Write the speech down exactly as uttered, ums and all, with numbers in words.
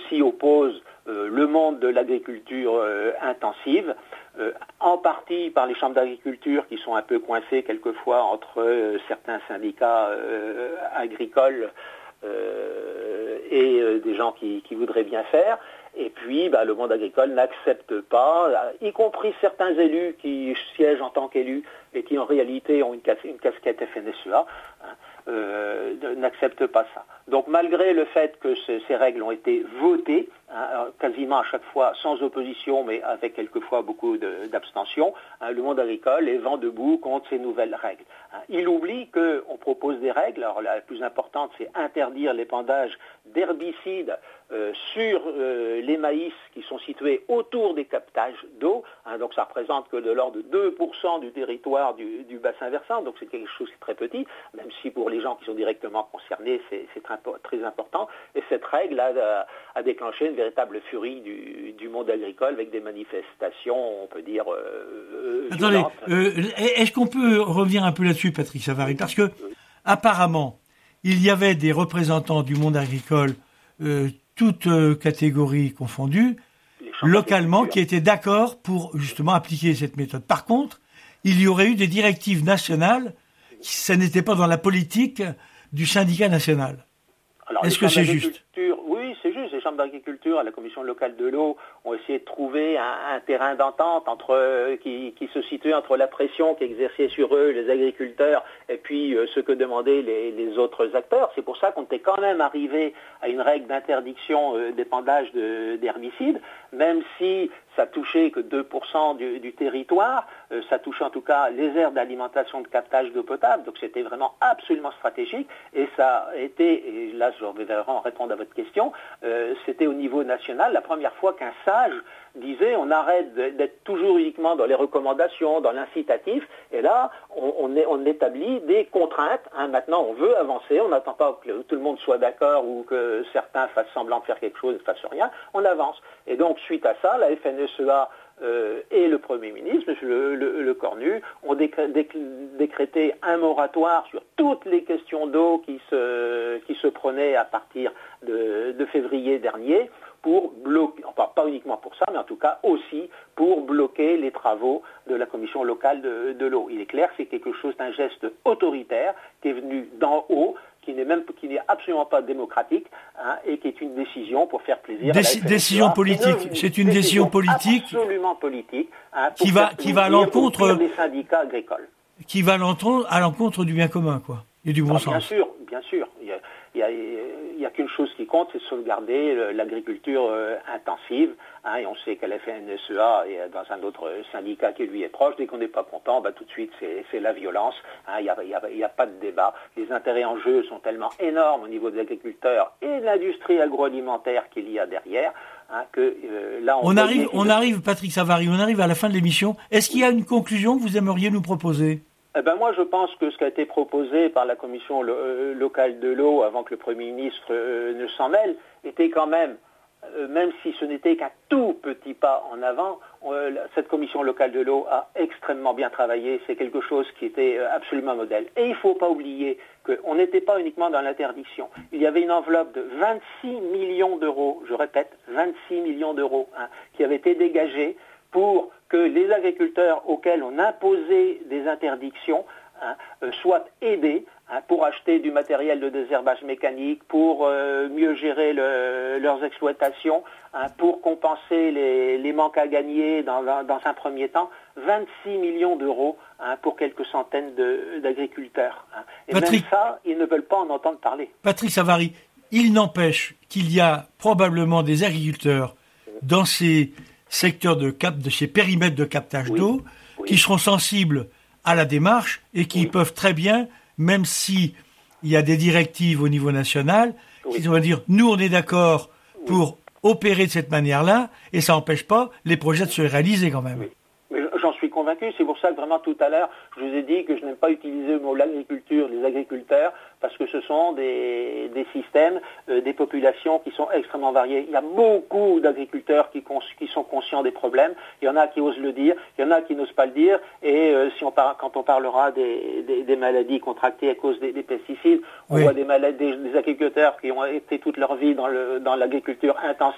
s'y oppose euh, le monde de l'agriculture euh, intensive, euh, en partie par les chambres d'agriculture qui sont un peu coincées quelquefois entre euh, certains syndicats euh, agricoles euh, et euh, des gens qui, qui voudraient bien faire. Et puis, bah, le monde agricole n'accepte pas, y compris certains élus qui siègent en tant qu'élus et qui en réalité ont une, cas- une casquette F N S E A, hein, euh, n'acceptent pas ça. Donc, malgré le fait que ce- ces règles ont été votées, hein, quasiment à chaque fois sans opposition, mais avec quelquefois beaucoup de- d'abstention, hein, le monde agricole est vent debout contre ces nouvelles règles. Hein. Il oublie qu'on propose des règles. Alors, la plus importante, c'est interdire l'épandage d'herbicides euh, sur euh, les maïs qui sont situés autour des captages d'eau. Hein, donc ça représente que de l'ordre de deux pour cent du territoire du, du bassin versant, donc c'est quelque chose qui est très petit, même si pour les gens qui sont directement concernés, c'est, c'est très, très important. Et cette règle a, a déclenché une véritable furie du, du monde agricole avec des manifestations, on peut dire, euh, Attendez, violentes. euh, est-ce qu'on peut revenir un peu là-dessus, Patrick Savary? Parce que, apparemment, il y avait des représentants du monde agricole, euh, toutes euh, catégories confondues, localement, qui étaient d'accord pour justement appliquer cette méthode. Par contre, il y aurait eu des directives nationales, ça n'était pas dans la politique du syndicat national. Alors, Est-ce que c'est juste? Oui, c'est juste. Les chambres d'agriculture, la commission locale de l'eau ont essayé de trouver un, un terrain d'entente entre euh, qui, qui se situait entre la pression qu'exerçaient sur eux les agriculteurs et puis euh, ce que demandaient les, les autres acteurs. C'est pour ça qu'on était quand même arrivé à une règle d'interdiction euh, d'épandage de, d'herbicides, même si ça touchait que deux pour cent du, du territoire, euh, ça touchait en tout cas les aires d'alimentation de captage d'eau potable, donc c'était vraiment absolument stratégique, et ça a été, et là je vais vraiment répondre à votre question, euh, c'était au niveau national la première fois qu'un sage disait on arrête d'être toujours uniquement dans les recommandations, dans l'incitatif, et là on, on, est, on établit des contraintes. Hein, maintenant on veut avancer, on n'attend pas que tout le monde soit d'accord ou que certains fassent semblant de faire quelque chose et ne fassent rien, on avance. Et donc suite à ça, la F N S E A euh, et le Premier ministre, M. Le, le, le Cornu, ont décré, décré, décrété un moratoire sur toutes les questions d'eau qui se, qui se prenaient à partir de, de février dernier, pour bloquer, enfin pas uniquement pour ça, mais en tout cas aussi pour bloquer les travaux de la commission locale de, de l'eau. Il est clair que c'est quelque chose d'un geste autoritaire qui est venu d'en haut, qui n'est même qui n'est absolument pas démocratique, hein, et qui est une décision pour faire plaisir Déci- à la F N S E A. Décision politique, c'est une décision politique absolument politique, hein, qui va qui va à l'encontre des syndicats agricoles, qui va à l'encontre à l'encontre du bien commun, quoi, et du bon Alors, sens. Bien sûr, bien sûr. Il y a, il y a, il y a qu'une chose qui compte, c'est de sauvegarder l'agriculture euh, intensive. Hein, et on sait qu'à la F N S E A et dans un autre syndicat qui lui est proche, dès qu'on n'est pas content, bah, tout de suite c'est, c'est la violence. Hein, il n'y a, il y a, il y a pas de débat. Les intérêts en jeu sont tellement énormes au niveau des agriculteurs et de l'industrie agroalimentaire qu'il y a derrière. Hein, que euh, là on, on arrive, on de... arrive, Patrick Savary, on arrive à la fin de l'émission. Est-ce qu'il y a une conclusion que vous aimeriez nous proposer? Eh ben moi, je pense que ce qui a été proposé par la commission lo- euh, locale de l'eau, avant que le Premier ministre euh, ne s'en mêle, était quand même, euh, même si ce n'était qu'un tout petit pas en avant, euh, cette commission locale de l'eau a extrêmement bien travaillé. C'est quelque chose qui était euh, absolument modèle. Et il ne faut pas oublier qu'on n'était pas uniquement dans l'interdiction. Il y avait une enveloppe de vingt-six millions d'euros, je répète, vingt-six millions d'euros, hein, qui avait été dégagée pour que les agriculteurs auxquels on imposait des interdictions hein, euh, soient aidés hein, pour acheter du matériel de désherbage mécanique, pour euh, mieux gérer le, leurs exploitations, hein, pour compenser les, les manques à gagner dans, dans un premier temps. vingt-six millions d'euros hein, pour quelques centaines de, d'agriculteurs. Hein. Et Patrick, même ça, ils ne veulent pas en entendre parler. Patrick Savary, il n'empêche qu'il y a probablement des agriculteurs dans ces secteurs de cap, de ces périmètres de captage oui, d'eau, oui. qui seront sensibles à la démarche et qui oui. peuvent très bien, même si il y a des directives au niveau national, oui. qui vont dire, nous on est d'accord oui. pour opérer de cette manière-là, et ça n'empêche pas les projets de se réaliser quand même. Oui. Mais j'en suis convaincu, c'est pour ça que vraiment tout à l'heure, je vous ai dit que je n'aime pas utiliser le mot l'agriculture, les agriculteurs, parce que ce sont des, des systèmes, euh, des populations qui sont extrêmement variées. Il y a beaucoup d'agriculteurs qui, cons- qui sont conscients des problèmes, il y en a qui osent le dire, il y en a qui n'osent pas le dire, et euh, si on par- quand on parlera des, des, des maladies contractées à cause des, des pesticides, on oui. voit des, maladies, des, des agriculteurs qui ont été toute leur vie dans, le, dans l'agriculture intensive,